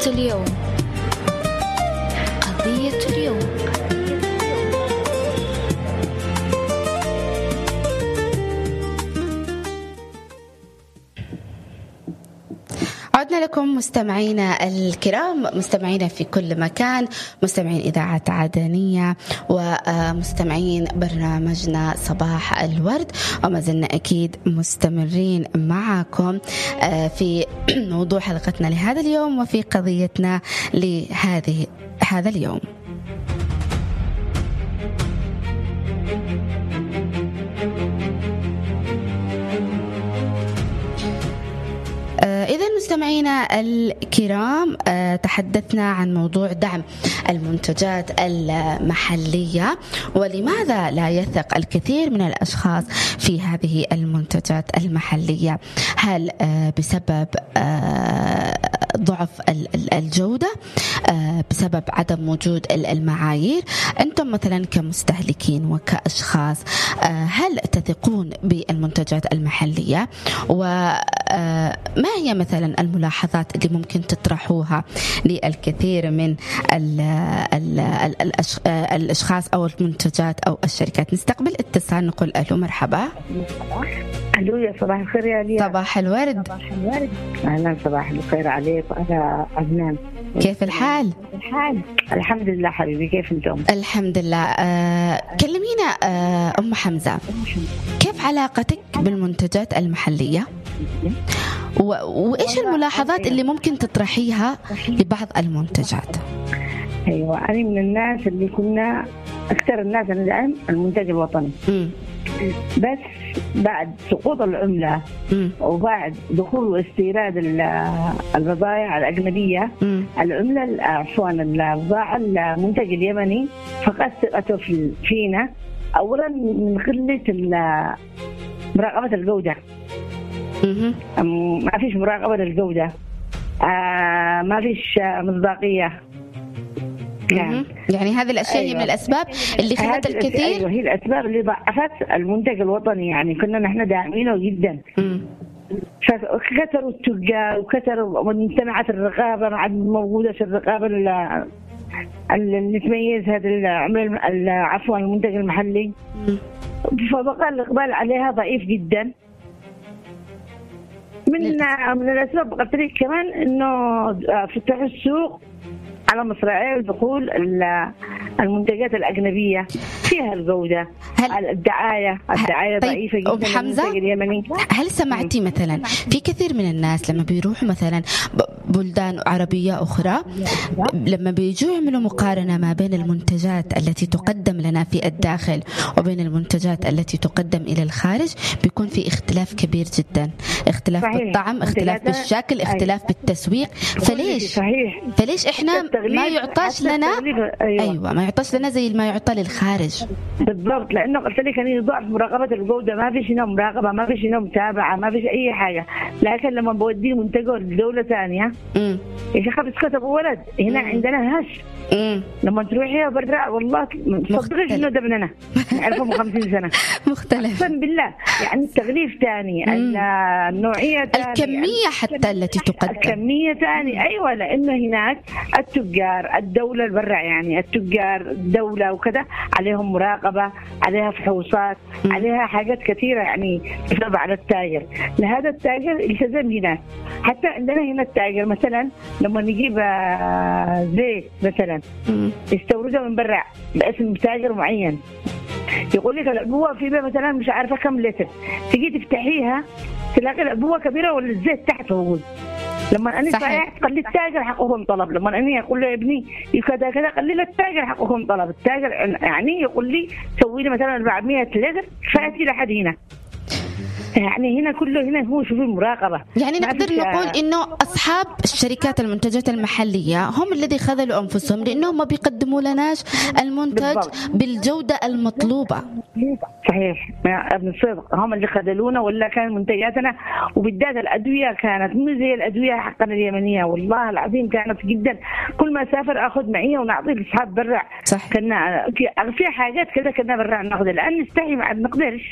اليوم. قضية اليوم. عدنا لكم مستمعينا الكرام، مستمعينا في كل مكان، مستمعين إذاعة عدنية ومستمعين برنامجنا صباح الورد، وما زلنا أكيد مستمرين معكم في موضوع حلقتنا لهذا اليوم وفي قضيتنا هذا اليوم. إذا مستمعينا الكرام، تحدثنا عن موضوع دعم المنتجات المحلية، ولماذا لا يثق الكثير من الأشخاص في هذه المنتجات المحلية؟ هل بسبب ضعف الجودة، بسبب عدم وجود المعايير؟ أنتم مثلا كمستهلكين وكأشخاص هل تثقون بالمنتجات المحلية؟ وما هي مثلا الملاحظات اللي ممكن تطرحوها للكثير من الأشخاص أو المنتجات أو الشركات؟ نستقبل اتصال، نقول ألو مرحبا. ألو، يا صباح الخير يا ليا. صباح الورد. أهلا، صباح الخير عليك. أنا عدنان. كيف الحال؟ الحمد لله حبيبي، كيف أنتم؟ الحمد لله. كلمينا أم حمزة، كيف علاقتك بالمنتجات المحلية؟ وإيش الملاحظات اللي ممكن تطرحيها لبعض المنتجات؟ أيوة، أنا من الناس اللي كنا أكثر الناس ندعم المنتج الوطني. بس بعد سقوط العملة وبعد دخول واستيراد البضائع الأجنبية، العملة عفوا البضاعة المنتج اليمني فقد ثقته فينا. أولا من قلة مراقبة الجودة، ما فيش مراقبة للجودة، ما فيش مصداقية. يعني هذه الأشياء هي من الأسباب اللي خلت الكثير. أيوة، هي الأسباب اللي ضعفت المنتج الوطني. يعني كنا نحن داعمينه جدا. فكثروا التجار وكثروا مجتمعات الرقابة، ما عاد موجودة الرقابة اللي تميز هذا العمل عفوا المنتج المحلي، فبقى الإقبال عليها ضعيف جدا. من الأسباب قلت لك كمان إنه فتحوا السوق على مصراعي دخول المنتجات الأجنبية فيها الجودة. الدعاية طيب ضعيفة جدا. أم حمزة، هل سمعتي مثلا في كثير من الناس لما بيروحوا مثلا بلدان عربية أخرى، لما بيجوا يعملوا مقارنة ما بين المنتجات التي تقدم لنا في الداخل وبين المنتجات التي تقدم إلى الخارج، بيكون في اختلاف كبير جدا، اختلاف صحيح. بالطعم، اختلاف بالشكل، اختلاف بالتسويق. فليش إحنا ما يعطاش لنا؟ أيوة، ما يعطاش لنا زي ما يعطى للخارج. بالضبط، لأنه قلت لك أنا ضعف مراقبة الجودة، ما فيش هنا مراقبة، ما فيش هنا متابعة، ما فيش أي حاجة. لكن لما بوديه منتجه لدولة ثانية يا شيخ بس كتبوا ولد هنا عندنا هش. لما تروحي برا والله صدقش إنه ده مننا 1050 سنة مختلف. أقسم بالله، يعني التغليف ثاني، النوعية ثاني، الكمية حتى التي تقدم الكمية ثاني. أيوة، لأنه هناك التجار الدولة البرع، يعني التجار الدولة وكذا عليهم مراقبة، عليها فحوصات، عليها حاجات كثيرة يعني تتبع على التاجر. لهذا التاجر التزم هناك. حتى عندنا هنا التاجر مثلا لما نجيب زيت مثلا يستورده من برا باسم تاجر معين، يقول لك العبوة في مثلا مش عارفة كم لتر، تجي تفتحيها تلاقي العبوة كبيرة ولا الزيت تحت موجود. لما أنا صحيح قال لي التاجر حقهم طلب، لما أنا أقول له يا ابني كذا كذا قال لي التاجر حقهم طلب. التاجر يعني يقول لي سوي لي مثلا 400 لتر فاتي لحد هنا. يعني هنا كله هنا هو شوف المراقبة. يعني نقدر نقول إنه أصحاب الشركات المنتجات المحلية هم الذي خذلوا أنفسهم، لأنهم ما بيقدموا لناش المنتج بالجودة المطلوبة. صحيح، ابن الصدق هم اللي خذلونا، ولا كان منتجاتنا وبالذات الأدوية كانت مو زي الأدوية حقنا اليمنية. والله العظيم كانت جدا، كل ما سافر أخذ معي ونعطي لأصحاب برا. كنا في حاجات كذا كنا برا ناخذ، الآن نستحي ما نقدرش.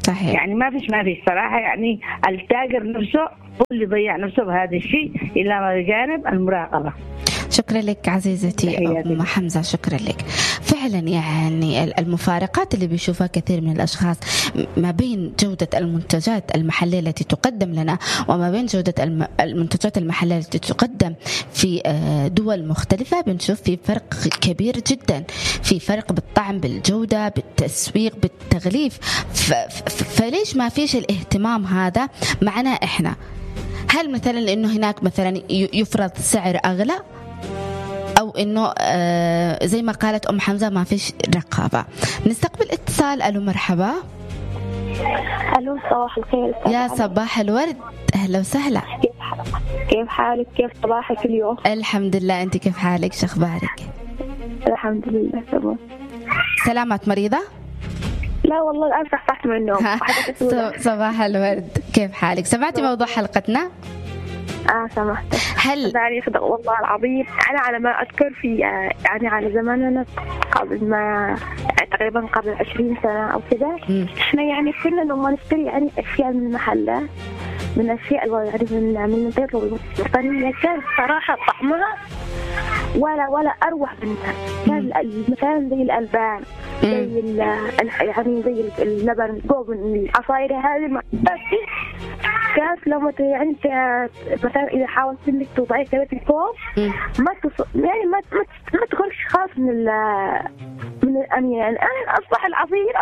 صحيح. يعني ما فيش صراحة، يعني التاجر نفسه هو اللي ضيع نفسه بهذا الشيء إلى جانب المراقبة. شكرا لك عزيزتي أم حمزة، شكرا لك. فعلا يعني المفارقات اللي بيشوفها كثير من الأشخاص ما بين جودة المنتجات المحلية التي تقدم لنا وما بين جودة المنتجات المحلية التي تقدم في دول مختلفة، بنشوف في فرق كبير جدا، في فرق بالطعم، بالجودة، بالتسويق، بالتغليف. فليش ما فيش الاهتمام هذا معنا إحنا؟ هل مثلا إنه هناك مثلا يفرض سعر أغلى، أو إنه زي ما قالت أم حمزة ما فيش رقابة؟ نستقبل اتصال. ألو مرحبا. ألو صباح الخير. يا صباح الورد، أهلا وسهلا. كيف حالك؟ كيف صباحك اليوم؟ الحمد لله، أنت كيف حالك؟ شو أخبارك؟ الحمد لله تمام. سلامة مريضة؟ لا والله الآن صحصحت من النوم. صباح الورد، كيف حالك؟ سمعتي موضوع حلقتنا؟ سمعت. هل والله العظيم أنا على ما أذكر في يعني على زماننا قبل ما تقريبا قبل 20 سنة أو كذا، إحنا يعني كنا لما نشتري يعني أشياء من المحلات، من أشياء يعني من المنتجات الوطنية، كان صراحة طعمها ولا أروع منها. كان مثلا زي الألبان، زي يعني زي اللبن، العصاير هذه كانت لما يعني مثلا إذا حاولت إنك توضعي كذا في الكوب يعني ما تخرجش خالص من الأنيان. الآن أصبح العصير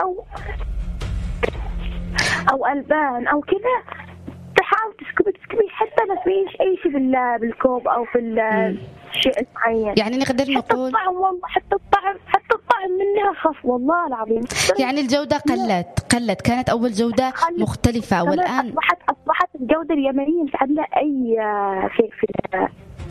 أو ألبان أو كذا تحاول تسكبي حتى ما فيش أي شيء بالكوب أو في الشيء المعين. يعني نقدر نقول حتى الطعم منها خف والله العظيم. يعني الجودة قلت. كانت أول جودة مختلفة، والآن أصبحت الجودة اليمنية مش عندها أي شيء فيها.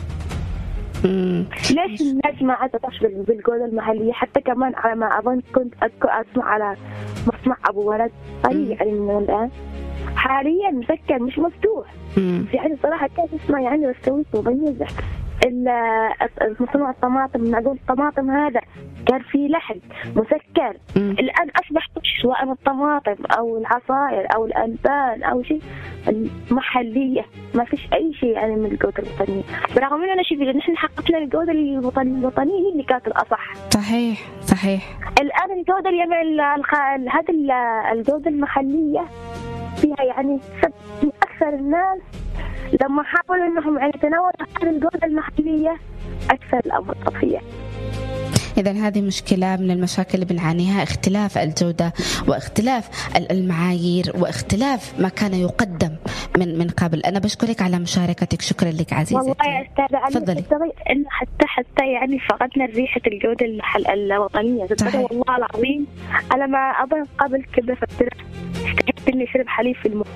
ليش الناس ما عادت تشتغل بالجودة المحلية؟ حتى كمان على ما أظن كنت أسمع على مصنع أبو ولد قريب يعني من الآن حاليا مسكر مش مفتوح. يعني صراحة كان اسمه يعني بسوي مميز. مصنوع الطماطم، معقول الطماطم هذا كان فيه لحم مسكر. الآن أصبح سواء الطماطم أو العصائر أو الألبان أو شيء محلية، ما فيش أي شيء يعني من الجودة الوطنية. برغم أننا شيء نحن حققنا الجودة الوطنية هي اللي كانت الأصح. صحيح. الآن الجودة هذه الجودة المحلية فيها يعني أكثر الناس لما حاولوا أنهم يعني يتناولوا هذه الجودة المحلية أكثر الأمر طفية. إذن هذه مشكلة من المشاكل اللي بنعانيها، اختلاف الجودة واختلاف المعايير واختلاف ما كان يقدم من قبل. أنا بشكرك على مشاركتك، شكرا لك عزيزتي. والله يا أستاذة علي إنه حتى يعني فقدنا ريحة الجودة الوطنية. والله العظيم أنا ما أظن قبل كذا فترة اشتهيت إني أشرب حليب في الماء.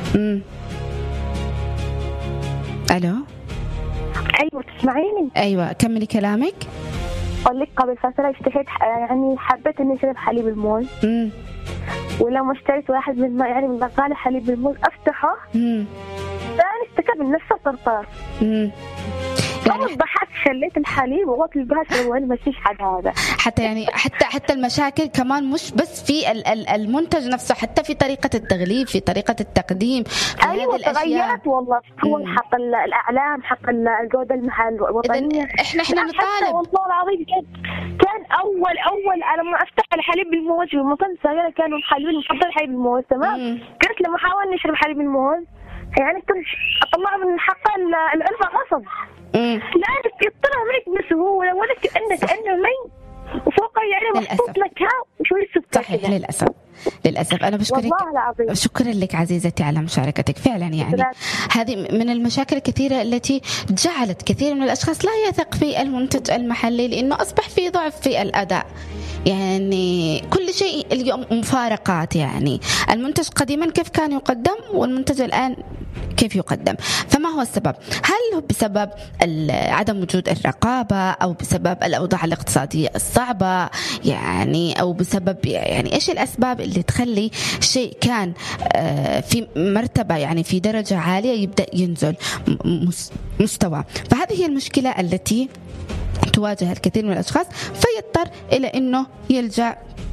ألو. أيوة تسمعيني؟ أيوة كملي كلامك. أقول لك قبل فترة اشتهيت يعني حبيت إني أشرب حليب الموز. ولما اشتريت واحد من يعني من بقالة حليب الموز أفتحه ثاني استكب من نفس الطرطار. يعني ضحكت شليت الحليب وقلت الباشا وين ماشيش حد هذا. حتى يعني حتى المشاكل كمان مش بس في المنتج نفسه، حتى في طريقة التغليف، في طريقة التقديم. أيوة تغيرت والله. هو حق الإعلام، حق الجودة الوطنية. إحنا نطالب والله العظيم كان أول أنا لما أفتح الحليب بالموز في المطعم صغيرة كانوا محلين مفضل حليب الموز تمام. كنت لما حاول نشرب حليب الموز يعني كنت أطلع من حق العلبة غصب. لا يطلع منك بسهولة ولا كأنه مي وفوق يعني محطوط لك وشوي سكر. صحيح للأسف. أنا بشكرك، شكرا لك عزيزتي على مشاركتك. فعلا يعني هذه من المشاكل الكثيرة التي جعلت كثير من الأشخاص لا يثق في المنتج المحلي، لأنه أصبح في ضعف في الأداء. يعني كل شيء اليوم مفارقات. يعني المنتج قديما كيف كان يقدم والمنتج الآن كيف يقدم. فما هو السبب؟ هل هو بسبب عدم وجود الرقابة، أو بسبب الأوضاع الاقتصادية الصعبة، يعني أو بسبب يعني إيش الأسباب اللي تخلي شيء كان في مرتبة يعني في درجة عالية يبدأ ينزل مستوى؟ فهذه هي المشكلة التي تواجه الكثير من الأشخاص، فيضطر إلى أنه يلجأ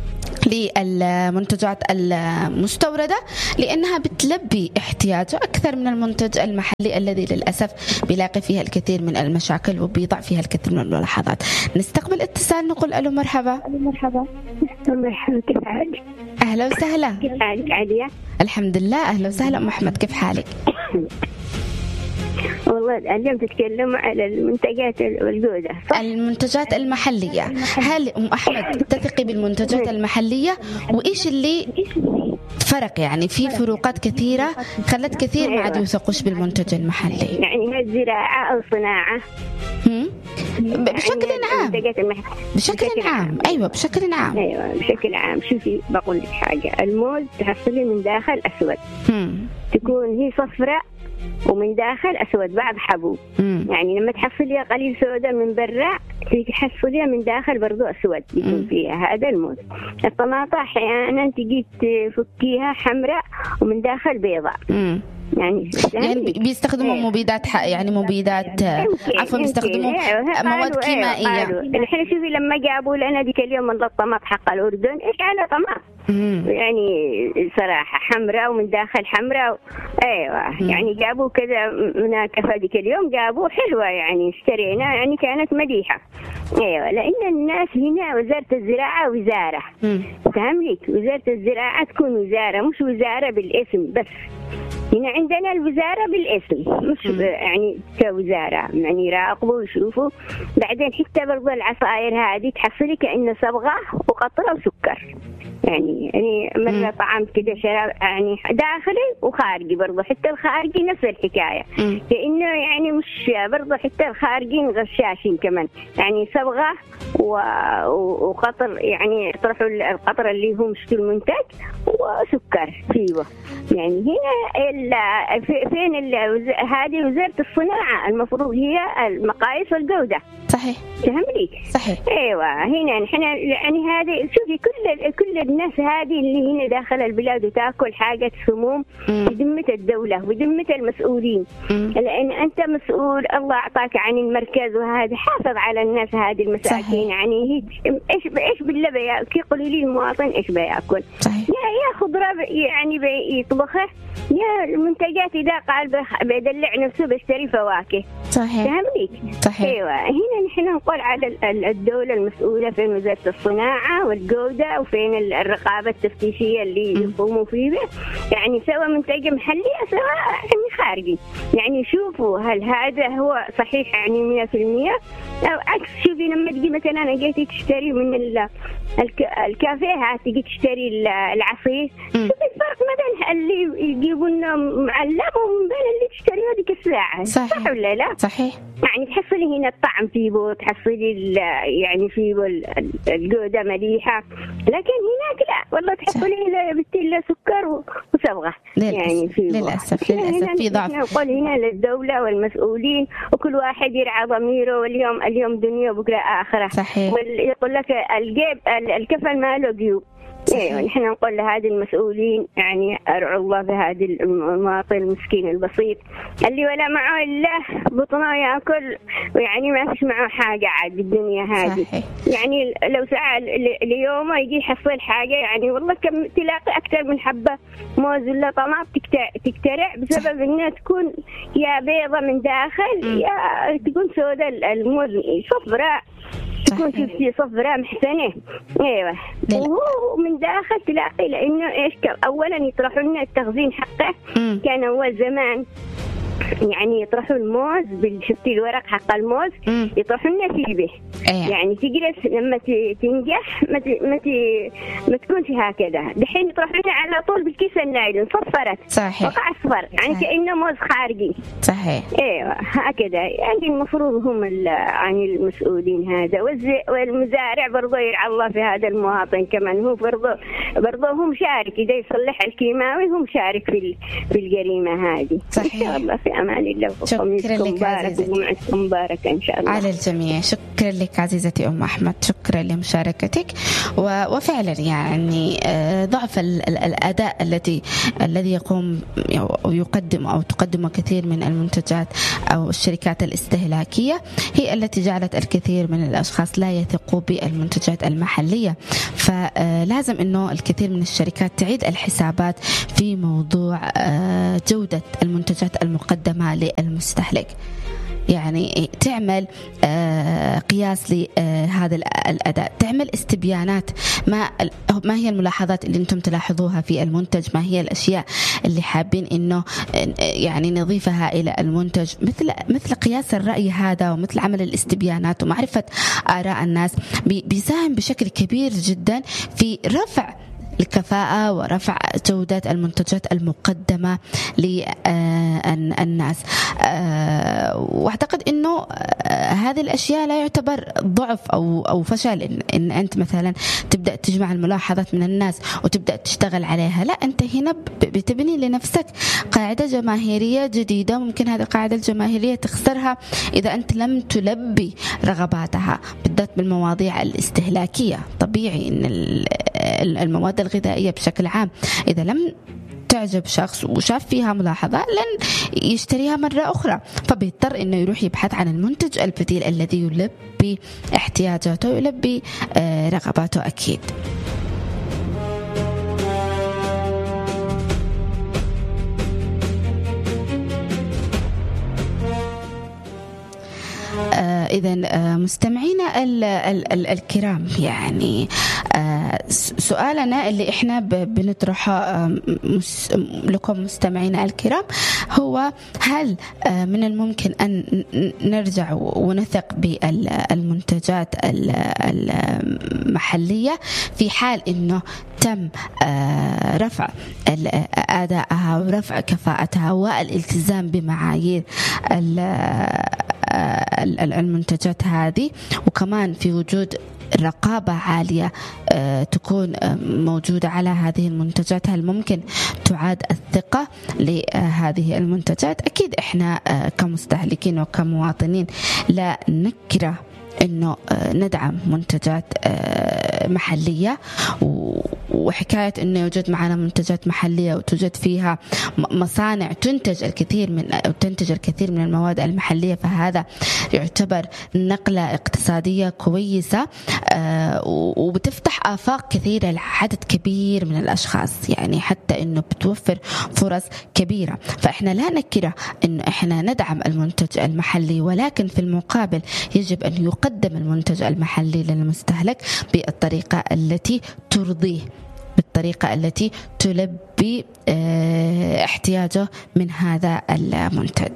للمنتجات المستوردة لأنها بتلبي احتياجه أكثر من المنتج المحلي الذي للأسف بيلاقي فيها الكثير من المشاكل وبيضع فيها الكثير من الملاحظات. نستقبل اتصال، نقول ألو مرحبا. مرحبا كيف حالك؟ أهلا وسهلا. كيف حالك عالية؟ الحمد لله. أهلا وسهلا أم أحمد، كيف حالك؟ والله اليوم تتكلم على المنتجات والجودة. المنتجات المحلية، هل أم أحمد تثقي بالمنتجات المحلية؟ وإيش اللي فرق؟ يعني في فروقات كثيرة خلت كثير ما عاد يوثقوش بالمنتج المحلي. يعني الزراعة أو صناعة بشكل عام. بشكل عام. أيوة بشكل عام. أيوة بشكل عام. شوفي بقول لك حاجة، الموز تحصلي من داخل أسود، تكون هي صفراء ومن داخل أسود بعض حبوب. يعني لما تحصليها قليل سوداء من برا تحصليها من داخل برضو أسود يكون فيها، هذا الموز. الطماطة أحيانا تجي تفكيها حمراء ومن داخل بيضاء. يعني بيستخدموا مبيدات يعني مبيدات عفوا بيستخدموا مواد كيميائية. الحين شوفي لما جابوا لنا ذيك اليوم من الطماط حق الأردن إيش على طماط يعني صراحة حمراء ومن داخل حمراء. أيوة يعني جابوا كذا مناكفة ذيك اليوم، جابوا حلوة يعني اشترينا يعني كانت مديحة. أيوة لأن الناس هنا وزارة الزراعة وزارة، فهملك وزارة الزراعة تكون وزارة مش وزارة بالاسم بس. هنا عندنا الوزارة بالاسم مش يعني كوزارة، يعني يراقبوا ويشوفوا. بعدين حتى برضو العصائر هذه تحصلي كأنه صبغة وقطرة وسكر. يعني مرة طعمت كده شراب يعني داخلي وخارجي برضو، حتى الخارجي نفس الحكاية كأنه يعني مش برضو حتى الخارجين غشاشين كمان، يعني صبغة وقطر، يعني يطرحوا القطر اللي هم مشتوا المنتج وسكر فيه. يعني هنا فين هذه وزارة الصناعة المفروض هي المقاييس والجودة. صحيح. فهمتي؟ صحيح. ايوه هنا نحن يعني هذه شوفي كل الناس هذه اللي هنا داخل البلاد وتاكل حاجة سموم بذمة الدولة وذمة المسؤولين. لأن أنت مسؤول، الله أعطاك عن المركز وهذا حافظ على الناس هذه المساكين. يعني إيش بالله بياكل؟ قولي لي المواطن إيش بياكل؟ يا خضرة يعني بيطبخه، يا المنتجات إذا قال بيدلع نفسه بيشتري فواكه. صحيح. فهمتي؟ صحيح. أيوة هنا نحن نقول على الدولة المسؤولة في وزارة الصناعة والجودة وفين الرقابة التفتيشية اللي يقوموا فيها، يعني سواء منتج محلي أو سواء يعني خارجي، يعني شوفوا هل هذا هو صحيح يعني 100% أو عكس. شوفي لما تجي مثلا جيتي تشتري من الكافيه تيجي تشتري العصير، شوفي الفرق مثلا اللي يجيبوا لنا معلم ومن بين اللي تشتريه هذيك الساعة. صح ولا لا؟ صحيح. يعني تحصلي هنا الطعم فيه، تحصلي يعني فيه الجودة مليحة، لكن هناك لا والله تحصلي بالتلة سكر وصبغة. يعني للأسف في ضعف. نقول هنا للدولة والمسؤولين وكل واحد يرعى ضميره، واليوم دنيا وبكرة آخرة. صحيح. ويقول لك الكفل ما له جيوب. ايوه نحن نقول لهذه المسؤولين يعني ارعوا الله بهذا المواطن المسكين البسيط اللي ولا معه الا بطنه ياكل، ويعني ما فيش معه حاجه عاد بالدنيا هذه. صحيح. يعني لو ساعه اليوم يجي يحصل حاجه، يعني والله كم تلاقي اكثر من حبه موز ولا طماط تكترع بسبب انها تكون يا بيضه من داخل يا تكون سوداء الموز صفراء، تكون شفتي صفراء محسنة. ايوه وهو من داخل تلاقي لانه ايش اولا يطرحوا لنا التخزين حقه. كان اول زمان يعني يطرحوا الموز بالشفتي الورق حق الموز يطرحوا لنا فيه به. يعني تجلس لما تنجح ما تكونش هكذا. دحين يطرحوا لنا على طول بالكيس النايلون صفرت. صحيح. وقع اصفر يعني كأنه موز خارجي. صحيح. ايوه هكذا. يعني المفروض هم يعني المسؤولين هذا والمزارع برضه يرعى الله في هذا المواطن كمان. هو برضه هم شارك إذا يصلح الكيماوي، هم شارك في الجريمة هذه. صحيح. إن شاء الله في أمان الله. شكرا لك مبارك وجمعتكم مباركة إن شاء الله على الجميع. شكرا لك لك عزيزتي أم أحمد، شكرا لمشاركتك. وفعلا يعني ضعف الأداء الذي يقوم أو يقدم أو تقدم كثير من المنتجات أو الشركات الاستهلاكية هي التي جعلت الكثير من الأشخاص لا يثقوا بالمنتجات المحلية. فلازم إنه الكثير من الشركات تعيد الحسابات في موضوع جودة المنتجات المقدمة للمستهلك، يعني تعمل قياس لهذا الأداء، تعمل استبيانات ما هي الملاحظات اللي أنتم تلاحظوها في المنتج، ما هي الأشياء اللي حابين إنه يعني نضيفها إلى المنتج، مثل قياس الرأي هذا ومثل عمل الاستبيانات ومعرفة آراء الناس بيساهم بشكل كبير جدا في رفع الكفاءة ورفع جودة المنتجات المقدمة للناس. واعتقد انه هذه الاشياء لا يعتبر ضعف او فشل ان انت مثلا تبدا تجمع الملاحظات من الناس وتبدا تشتغل عليها. لا، انت هنا بتبني لنفسك قاعدة جماهيرية جديدة، ممكن هذه القاعدة الجماهيرية تخسرها اذا انت لم تلبي رغباتها، بالذات بالمواضيع الاستهلاكية. طبيعي ان المواد الغذائية بشكل عام إذا لم تعجب شخص وشاف فيها ملاحظة لن يشتريها مرة أخرى، فبيضطر إنه يروح يبحث عن المنتج البديل الذي يلبي احتياجاته ويلبي رغباته أكيد. إذن مستمعينا الكرام، يعني سؤالنا اللي إحنا بنطرحه لكم مستمعينا الكرام هو: هل من الممكن أن نرجع ونثق بالمنتجات المحلية في حال إنه تم رفع أدائها ورفع كفاءتها والالتزام بمعايير المنتجات هذه، وكمان في وجود رقابة عالية تكون موجودة على هذه المنتجات؟ هل ممكن تعاد الثقة لهذه المنتجات؟ أكيد إحنا كمستهلكين وكمواطنين لا نكره إنه ندعم منتجات محلية، وحكاية إنه يوجد معنا منتجات محلية وتوجد فيها مصانع تنتج الكثير من المواد المحلية، فهذا يعتبر نقلة اقتصادية كويسة وبتفتح آفاق كثيرة لعدد كبير من الأشخاص، يعني حتى إنه بتوفر فرص كبيرة. فإحنا لا نكره إنه إحنا ندعم المنتج المحلي، ولكن في المقابل يجب أن يقدم المنتج المحلي للمستهلك بالطريقة التي ترضيه، بالطريقة التي تلبي احتياجه من هذا المنتج.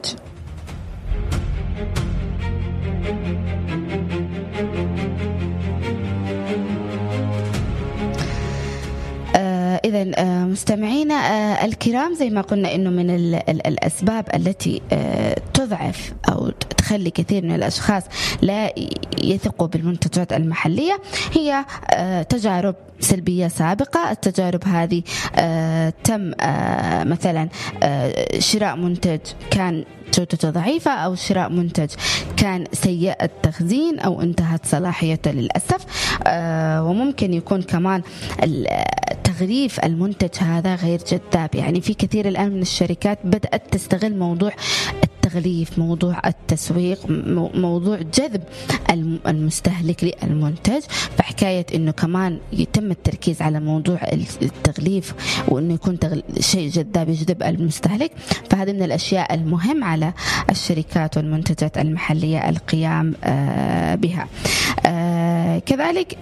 إذن مستمعينا الكرام، زي ما قلنا إنه من الأسباب التي تضعف أو تخلي كثير من الأشخاص لا يثقوا بالمنتجات المحلية هي تجارب سلبية سابقة. التجارب هذه تم مثلا شراء منتج كان جودته ضعيفة، أو شراء منتج كان سيء التخزين أو انتهت صلاحيته للأسف. وممكن يكون كمان تغليف المنتج هذا غير جذاب، يعني في كثير الآن من الشركات بدأت تستغل موضوع التغليف، موضوع التسويق، موضوع جذب المستهلك للمنتج. فحكاية إنه كمان يتم التركيز على موضوع التغليف وإنه يكون شيء جذاب يجذب المستهلك، فهذه من الأشياء المهم على الشركات والمنتجات المحلية القيام بها. كذلك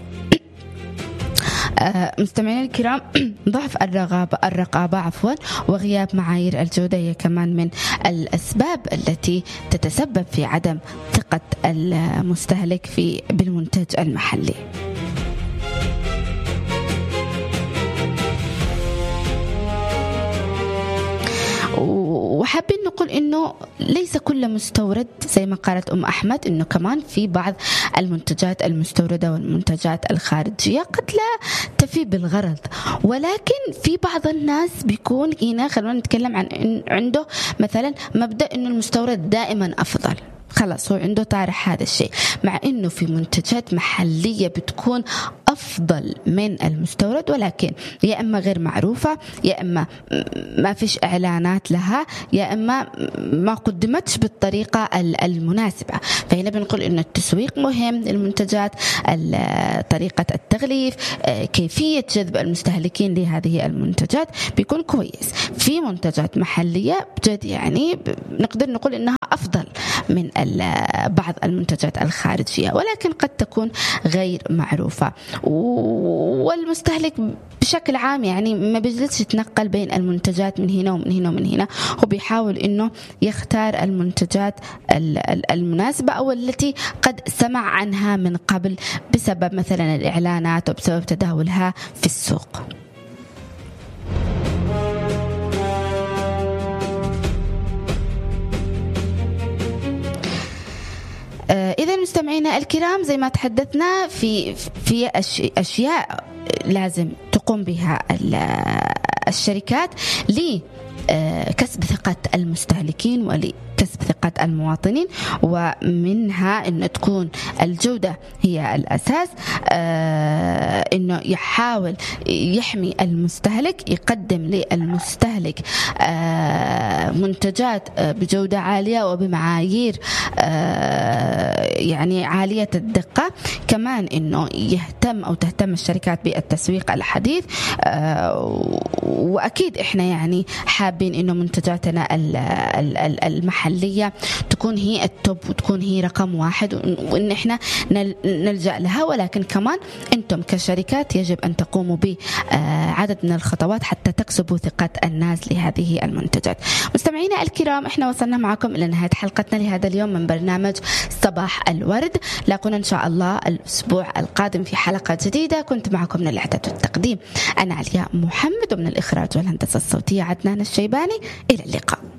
مستمعين الكرام، ضعف الرقابة وغياب معايير الجودة هي كمان من الأسباب التي تتسبب في عدم ثقة المستهلك بالمنتج المحلي. وحابين نقول إنه ليس كل مستورد زي ما قالت أم أحمد، إنه كمان في بعض المنتجات المستوردة والمنتجات الخارجية قد لا تفي بالغرض، ولكن في بعض الناس بيكون هنا، خلونا نتكلم عن عنده مثلا مبدأ إنه المستورد دائما أفضل. خلاص هو عنده طارح هذا الشيء، مع إنه في منتجات محلية بتكون أفضل من المستورد، ولكن يا إما غير معروفة، يا إما ما فيش إعلانات لها، يا إما ما قدمتش بالطريقة المناسبة. فهنا بنقول إنه التسويق مهم للمنتجات، طريقة التغليف، كيفية جذب المستهلكين لهذه المنتجات بيكون كويس. في منتجات محلية بجد يعني نقدر نقول إنها أفضل من بعض المنتجات الخارجية، ولكن قد تكون غير معروفة، والمستهلك بشكل عام يعني ما بيجلسش يتنقل بين المنتجات من هنا ومن هنا ومن هنا، هو بيحاول إنه يختار المنتجات المناسبة أو التي قد سمع عنها من قبل بسبب مثلا الإعلانات وبسبب تداولها في السوق. إذا مستمعينا الكرام، زي ما تحدثنا في أشياء لازم تقوم بها الشركات لكسب ثقة المستهلكين ولكسب ثقة المواطنين، ومنها أن تكون الجودة هي الأساس، أنه يحاول يحمي المستهلك، يقدم للمستهلك منتجات بجودة عالية وبمعايير يعني عالية الدقة. كمان أنه يهتم أو تهتم الشركات بالتسويق الحديث، وأكيد إحنا يعني حابين أنه منتجاتنا المحلية تكون هي التوب وتكون هي رقم واحد، وإن إحنا نلجأ لها، ولكن كمان أنتم كشركات يجب أن تقوموا بعدد من الخطوات حتى تكسبوا ثقة الناس لهذه المنتجات. مستمعينا الكرام، إحنا وصلنا معكم إلى نهاية حلقتنا لهذا اليوم من برنامج صباح الورد. لاقونا إن شاء الله الأسبوع القادم في حلقة جديدة. كنت معكم من الإعداد والتقديم أنا علياء محمد، ومن الإخراج والهندسة الصوتية عدنان الشيباني. إلى اللقاء.